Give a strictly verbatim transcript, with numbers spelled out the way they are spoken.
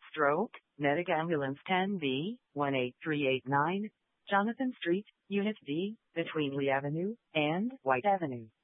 Stroke, Medic Ambulance ten B, one eight three eight nine, Jonathan Street, Unit D, between Lee Avenue and White Avenue.